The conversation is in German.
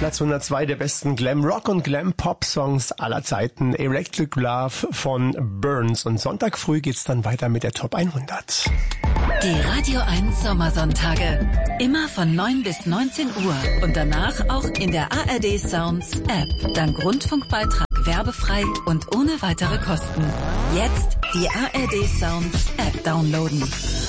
Platz 102 der besten Glam-Rock- und Glam-Pop-Songs aller Zeiten. Electric Love von Burns. Und Sonntag früh geht's dann weiter mit der Top 100. Die Radio 1 Sommersonntage. Immer von 9 bis 19 Uhr. Und danach auch in der ARD Sounds App. Dank Rundfunkbeitrag werbefrei und ohne weitere Kosten. Jetzt die ARD Sounds App downloaden.